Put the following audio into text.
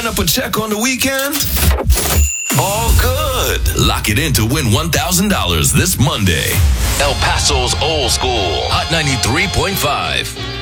line up a check on the weekend? All good. Lock it in to win $1,000 this Monday. El Paso's Old School, Hot 93.5.